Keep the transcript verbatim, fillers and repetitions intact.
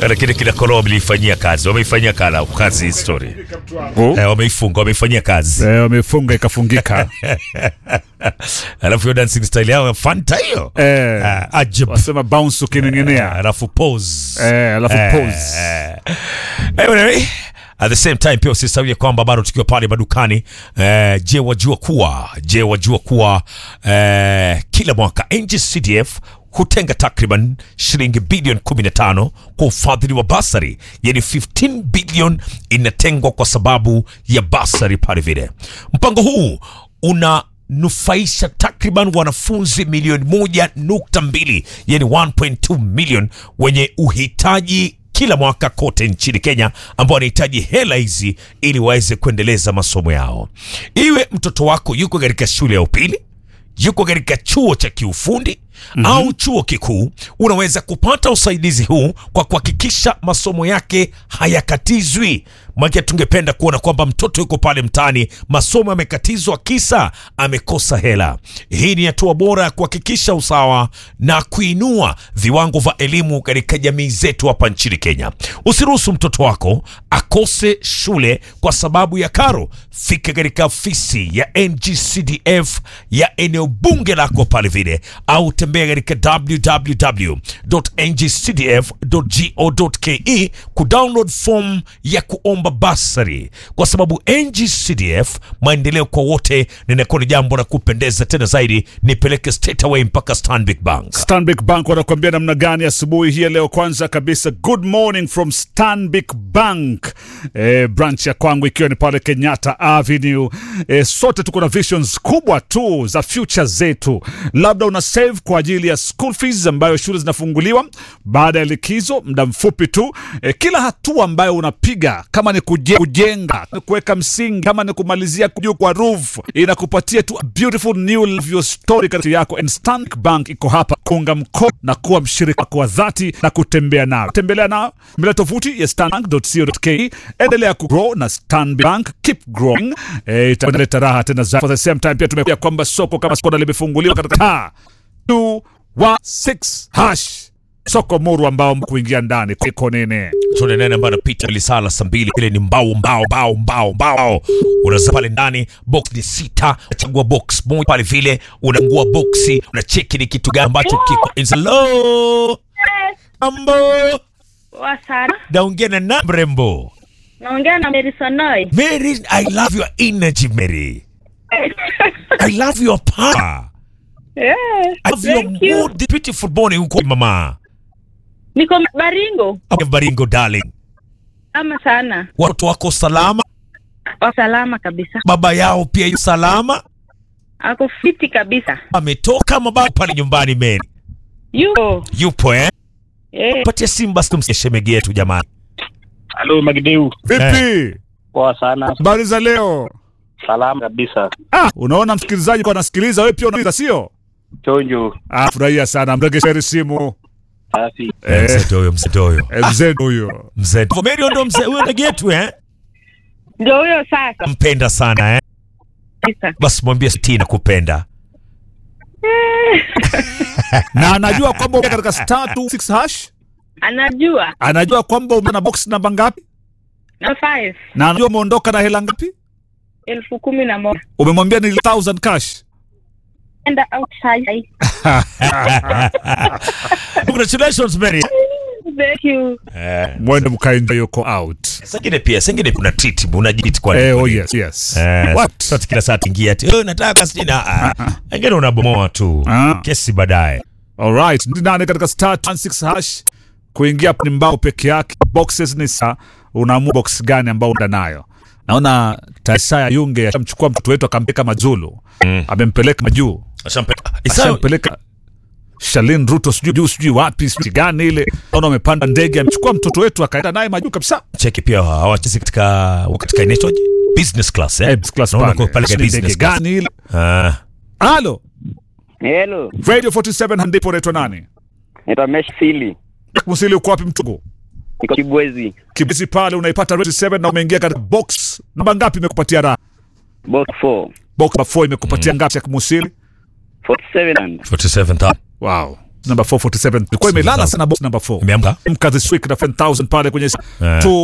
Lakini kila kolo wameifanyia kazi, wameifanyia kala kazi story. Oh. Eh, wameifunga, wameifanyia kazi. Eh, wamefunga ikafungika. Alafu yo dancing style yao fanta hiyo. Eh, uh, ajib. Wasema bounce ukininginea. Uh, alafu pose. Eh, alafu uh, pose. Uh, anyway, at the same time pia usisahau kwamba bado tukiwa pale madukani, eh, je wajua kuwa, je wajua kuwa eh, kila mwaka N G C D F hutenga takriban shilingi bilioni kumi na tano kwa ufadhili wa basari, yani fifteen billion inatengwa kwa sababu ya basari pale vile. Mpango huu una nufaisha takriban wanafunzi milioni moja nukta mbili, yani one point two million wenye uhitaji kila mwaka kote nchini Kenya, ambao wanahitaji hela hizi ili waweze kuendeleza masomo yao. Iwe mtoto wako yuko katika shule ya upili, yuko katika chuo cha kiufundi, mm-hmm, au chuo kikuu, unaweza kupata usaidizi huu kwa kuhakikisha masomo yake hayakatizwi. Mwaka tungependa kuona kwamba mtoto yuko pale mtani, masomo yamekatizwa kisa amekosa hela. Hii ni hatua bora ya kuhakikisha usawa na kuinua viwango vya elimu katika jamii zetu hapa nchini Kenya. Usiruhusu mtoto wako akose shule kwa sababu ya karo. Fika katika ofisi ya N G C D F ya eneo bunge lako pale vile, au tembea katika w w w dot n g c d f dot go dot k e kudownload form ya kuomba basari, kwa sababu N G C D F, maendeleo kwa wote. Ninakuwa ni jambo la kupendeza tena zaidi, nipeleke straight away mpaka Stanbic Bank. Stanbic Bank wanakuambia namna gani asubuhi hii leo. Kwanza kabisa, good morning from Stanbic Bank, eh, branch ya kwangu ikiwa ni pale Kenyatta Avenue. Eh, sote tuko na visions kubwa tu za future zetu. Labda una save kwa ajili ya school fees ambayo shule zinafunguliwa baada ya likizo muda mfupi tu. Eh, kila hatua ambayo unapiga, kama ni kujenga, kuweka msingi, kama ni kumalizia kujua kwa roof, inakupatia tu a beautiful new life your story katika yako. And Stanbic Bank iko hapa kuunga mkono na kuwa mshirika kwa dhati na kutembea nao. Tembelea nao mbele tovuti ya stanbank dot co dot k e. Endelea kugrow na Stanbic Bank, keep growing. Eh, italeta raha tena za. For the same time pia tumekuja kwamba soko kama soko limefunguliwa katika two one six hash soko muru ambao kuingia ndani iko nene. Tuna nene ambayo napita lisala saa mbili, ile ni mbao mbao mbao mbao mbao. Unaza pale ndani, box ni sita, chagua box moja pale vile, unangua boxi, unacheki ni kitu gani ambacho kiko. Hello. Ambo. Wasana. Naongea na na mrembo. Naongea na Mary Sonoi. Mary, I love your energy, Mary. I love your power. Yeah. I love your mood, the beautiful morning uko mama. Niko Baringo. Okay, Baringo darling. Ama sana. Watoto wako salama? Wa salama kabisa. Baba yao pia yu salama? Ako fiti kabisa. Ametoka mababa pale nyumbani Mary? Yupo. Yupo eh? Eh. Patia Simba stumsie shemegi yetu jamani. Halo Magideu. Vipi? Eh. Poa sana. Habari za leo? Salama kabisa. Ah, unaona msikilizaji kwa anasikiliza, wewe pia unasikiliza sio? Chonjo. Ah, furahia sana. Mregesheri simu. Safi. Eh, mzee huyo, mzee huyo. Eh, mzee huyo. Mzee. Mary ndo mzee huyo ndege yetu eh? Ndio huyo sasa. Mpenda sana eh? Basi mwambie Tina kupenda. Na anajua kwamba uko katika star two six hash? Anajua. Anajua kwamba una box namba ngapi? Na five. Na anajua umeondoka na hela ngapi? Elfu kumi na moja. Umemwambia ni thousand cash? Enda outside. Congratulations Mary. Thank you. Eh, mwende mkaenjoy yuko out. Sengine pia, sengine kuna treat, unajiti kwa nini? Eh, oh yes, yes. Eh, What? Sasa kila saa tingia ati, "Oh, nataka sina." Ah. Ngine unabomoa tu. Ah. Kesi baadaye. All right. Ndi nane katika star one six hash. Kuingia ni mbao peke yake. Boxes ni saa. Unaamua box gani ambao unaenda nayo. Naona Taisaya Yunge amchukua mtoto wetu akampeleka Majulu. Mm. Amempeleka Majuu. Ashampeleka. Ashampeleka Shalin Ruto sijui juu sijui wapi sijui gani ile. Naona amepanda ndege amchukua mtoto wetu akaenda naye Majuu kabisa. Cheki pia hawachezi katika katika inaitwaje? Business class eh? Eh, business class Naona pale. kwa pale business class. Gani ile? Ah. Halo. Hello. Radio forty-seven ndipo unaitwa nani? Naitwa Mesh Sili. Musili uko wapi mtugo? Niko Kibwezi. Kibwezi pale unaipata Radio seven na umeingia katika box. Namba ngapi imekupatia raha? Box four. Box four imekupatia mm. ngapi ya Musili? forty-seven. forty-seven thousand. Wow. number four forty-seven. Ilikuwa imelala sana box number four. Imeamka. Mka this week na ten thousand pale kwenye Eh. two